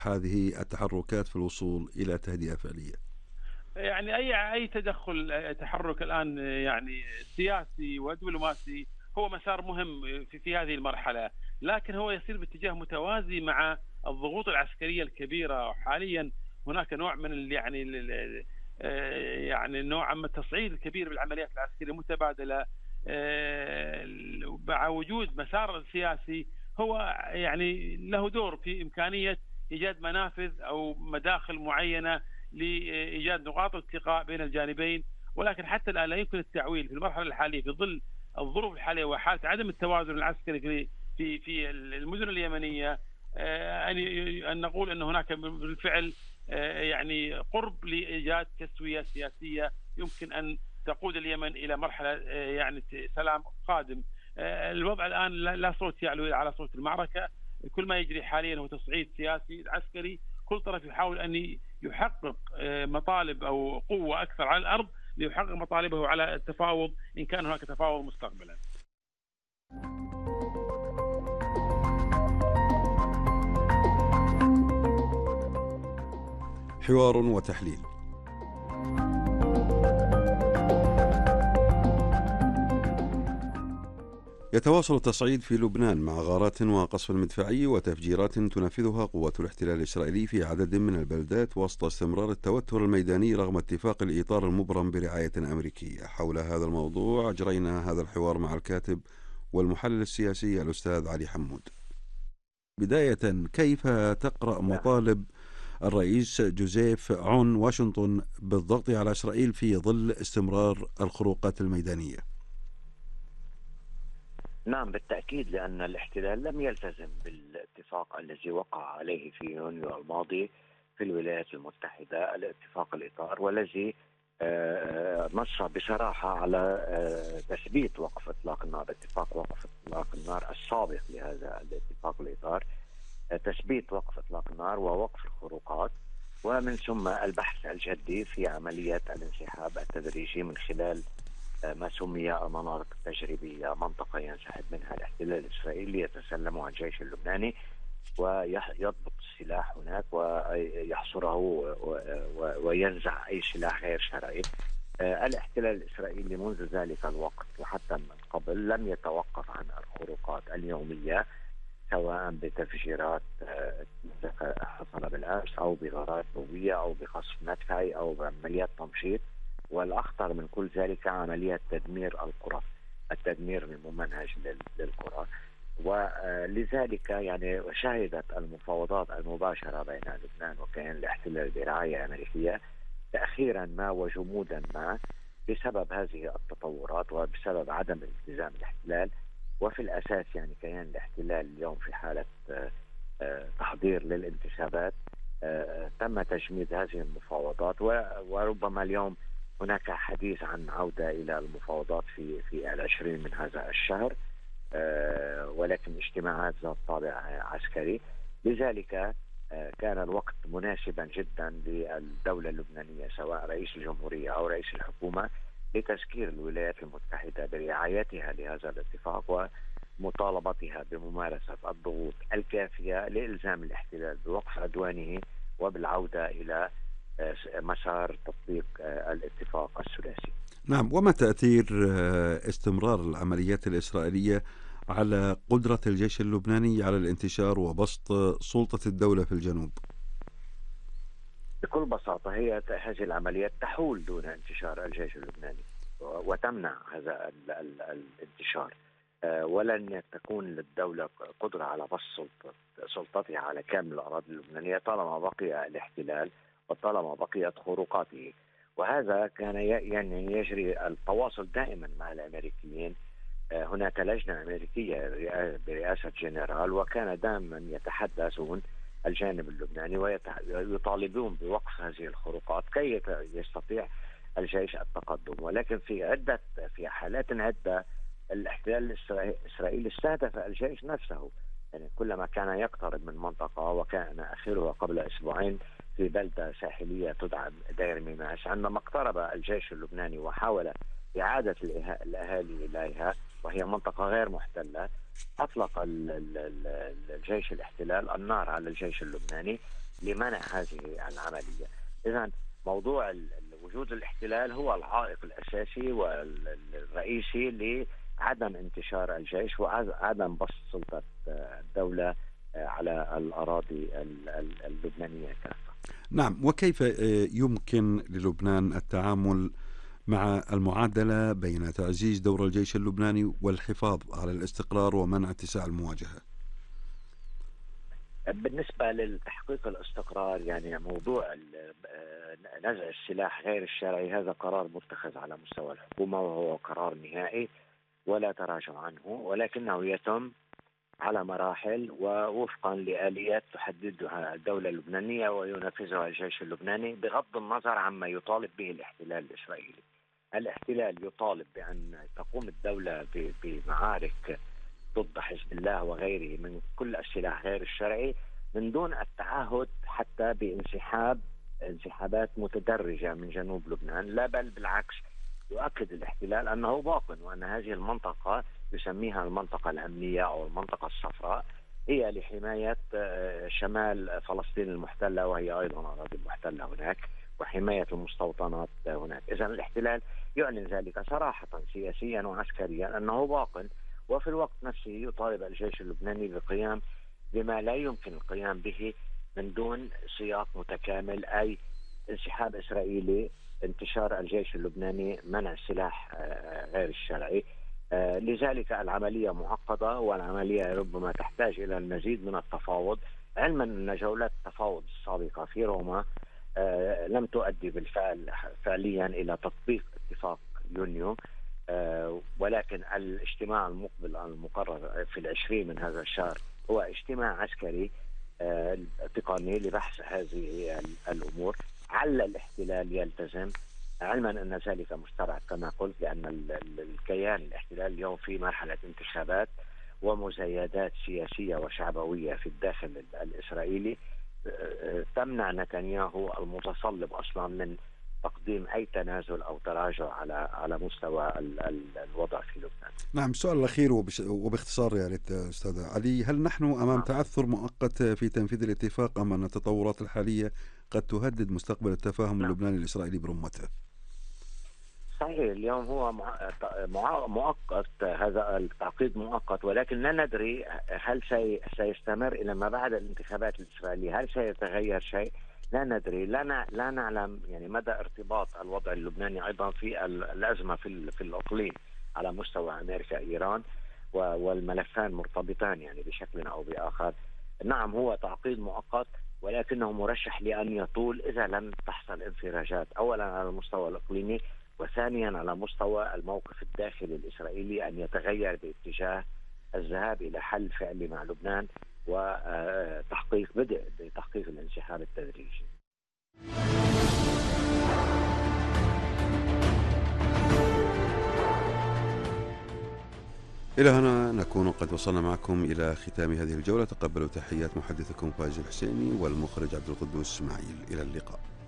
هذه التحركات في الوصول إلى تهدئة فعلية؟ يعني أي تدخل تحرك الآن يعني سياسي ودبلوماسي هو مسار مهم في هذه المرحلة، لكن هو يسير باتجاه متوازي مع الضغوط العسكرية الكبيرة. حاليا هناك نوع من يعني نوع من التصعيد الكبير بالعمليات العسكرية المتبادلة مع وجود مسار سياسي هو يعني له دور في إمكانية إيجاد منافذ أو مداخل معينة لايجاد نقاط التقاء بين الجانبين. ولكن حتى الان لا يمكن التعويل في المرحله الحاليه في ظل الظروف الحاليه وحاله عدم التوازن العسكري في المدن اليمنيه، ان نقول ان هناك بالفعل يعني قرب لايجاد تسويه سياسيه يمكن ان تقود اليمن الى مرحله يعني سلام قادم. الوضع الان لا صوت يعلو على صوت المعركه، كل ما يجري حاليا هو تصعيد سياسي عسكري، كل طرف يحاول ان يحقق مطالب او قوه اكثر على الارض ليحقق مطالبه على التفاوض ان كان هناك تفاوض مستقبلا. حوار وتحليل. يتواصل التصعيد في لبنان مع غارات وقصف مدفعي وتفجيرات تنفذها قوات الاحتلال الإسرائيلي في عدد من البلدات وسط استمرار التوتر الميداني رغم اتفاق الإطار المبرم برعاية أمريكية. حول هذا الموضوع أجرينا هذا الحوار مع الكاتب والمحلل السياسي الأستاذ علي حمود. بداية، كيف تقرأ مطالب الرئيس جوزيف عون واشنطن بالضغط على إسرائيل في ظل استمرار الخروقات الميدانية؟ نعم، بالتأكيد، لأن الاحتلال لم يلتزم بالاتفاق الذي وقع عليه في يونيو الماضي في الولايات المتحدة، الاتفاق الإطار، والذي نص بصراحة على تثبيت وقف إطلاق النار، اتفاق وقف إطلاق النار السابق لهذا الاتفاق الإطار، تثبيت وقف إطلاق النار ووقف الخروقات، ومن ثم البحث الجدي في عملية الانسحاب التدريجي من خلال ما سمي المناطق التجريبية، منطقة ينسحب منها الاحتلال الإسرائيلي يتسلمها الجيش اللبناني ويضبط السلاح هناك ويحصره وينزع أي سلاح غير شرعي. الاحتلال الإسرائيلي منذ ذلك الوقت وحتى من قبل لم يتوقف عن الخروقات اليومية، سواء بتفجيرات حصل بالأمس أو بغارات نووية أو بقصف مدفعي أو بعمليات تمشيط، والأخطر من كل ذلك عملية تدمير القرى، التدمير الممنهج للقرى. ولذلك يعني شهدت المفاوضات المباشرة بين لبنان وكيان الاحتلال برعاية أمريكية تأخيرا ما وجمودا ما بسبب هذه التطورات وبسبب عدم التزام الاحتلال. وفي الأساس يعني كيان الاحتلال اليوم في حالة تحضير للانتخابات. تم تجميد هذه المفاوضات وربما اليوم هناك حديث عن عودة إلى المفاوضات في 20 من هذا الشهر، ولكن اجتماعات ذات طابع عسكري. لذلك كان الوقت مناسبا جدا للدولة اللبنانية سواء رئيس الجمهورية أو رئيس الحكومة لتذكير الولايات المتحدة برعايتها لهذا الاتفاق ومطالبتها بممارسة الضغوط الكافية لإلزام الاحتلال بوقف عدوانه وبالعودة إلى مسار تطبيق الاتفاق الثلاثي. نعم، وما تأثير استمرار العمليات الإسرائيلية على قدرة الجيش اللبناني على الانتشار وبسط سلطة الدولة في الجنوب؟ بكل بساطة هذه العمليات تحول دون انتشار الجيش اللبناني وتمنع هذا الانتشار. ولن تكون للدولة قدرة على بسط سلطتها على كامل الأراضي اللبنانية طالما بقي الاحتلال وطالما بقيت خروقاته. وهذا كان يعني يجري التواصل دائما مع الأمريكيين. هناك لجنة أمريكية برئاسة جنرال وكان دائما يتحدثون الجانب اللبناني ويطالبون بوقف هذه الخروقات كي يستطيع الجيش التقدم. ولكن في حالات عدة الاحتلال الإسرائيلي استهدف الجيش نفسه، يعني كلما كان يقترب من منطقة، وكان آخرها قبل أسبوعين في بلدة ساحلية تدعى دير ميماس، عندما اقترب الجيش اللبناني وحاول إعادة الأهالي إليها وهي منطقة غير محتلة، أطلق الجيش الاحتلال النار على الجيش اللبناني لمنع هذه العملية. إذا موضوع وجود الاحتلال هو العائق الأساسي والرئيسي لعدم انتشار الجيش وعدم بسط سلطة الدولة على الأراضي اللبنانية كافة. نعم، وكيف يمكن للبنان التعامل مع المعادلة بين تعزيز دور الجيش اللبناني والحفاظ على الاستقرار ومنع اتساع المواجهة؟ بالنسبة للتحقيق الاستقرار، يعني موضوع نزع السلاح غير الشرعي هذا قرار متخذ على مستوى الحكومة، وهو قرار نهائي ولا تراجع عنه، ولكنه يتم على مراحل ووفقا لآليات تحددها الدولة اللبنانية وينفذها الجيش اللبناني، بغض النظر عما يطالب به الاحتلال الإسرائيلي. الاحتلال يطالب بأن تقوم الدولة بمعارك ضد حزب الله وغيره من كل السلاح غير الشرعي من دون التعهد حتى انسحابات متدرجة من جنوب لبنان، لا بل بالعكس يؤكد الاحتلال أنه باق وأن هذه المنطقة يسميها المنطقة الأمنية أو المنطقة الصفراء هي لحماية شمال فلسطين المحتلة، وهي أيضا أراضي محتلة هناك، وحماية المستوطنات هناك. إذن الاحتلال يعلن ذلك صراحة سياسيا وعسكريا أنه باق، وفي الوقت نفسه يطالب الجيش اللبناني بالقيام بما لا يمكن القيام به من دون سياق متكامل، أي انسحاب إسرائيلي، انتشار الجيش اللبناني، منع السلاح غير الشرعي. لذلك العملية معقدة، والعملية ربما تحتاج إلى المزيد من التفاوض، علما أن جولات التفاوض السابقة في روما لم تؤدي بالفعل فعليا إلى تطبيق اتفاق يونيو، ولكن الاجتماع المقبل المقرر في 20 من هذا الشهر هو اجتماع عسكري تقني لبحث هذه الأمور. على الاحتلال يلتزم، علما أن ذلك مستبعد كما قلت، لأن الكيان الاحتلال اليوم في مرحلة انتخابات ومزايدات سياسية وشعبوية في الداخل الإسرائيلي تمنع نتنياهو المتصلب أصلا من تقديم أي تنازل أو تراجع على مستوى الوضع في لبنان. نعم، السؤال الأخير وباختصار يا ريت أستاذ علي، هل نحن أمام تعثر مؤقت في تنفيذ الاتفاق أم أن التطورات الحالية قد تهدد مستقبل التفاهم اللبناني الإسرائيلي برمته؟ صحيح، اليوم هو مؤقت، هذا التعقيد مؤقت، ولكن لا ندري هل سيستمر إلى ما بعد الانتخابات الإسرائيلية، هل سيتغير شيء؟ لا ندري، لا نعلم يعني مدى ارتباط الوضع اللبناني أيضا في الأزمة في الإقليم على مستوى أمريكا إيران، والملفان مرتبطان يعني بشكل أو بآخر. نعم هو تعقيد مؤقت، ولكنه مرشح لأن يطول إذا لم تحصل انفراجات، أولا على المستوى الإقليمي، وثانيا على مستوى الموقف الداخلي الإسرائيلي أن يتغير باتجاه الذهاب إلى حل فعلي مع لبنان وتحقيق بتحقيق الانسحاب التدريجي. إلى هنا نكون قد وصلنا معكم إلى ختام هذه الجولة. تقبلوا تحيات محدثكم فايز الحسيني والمخرج عبد القدوس إسماعيل. إلى اللقاء.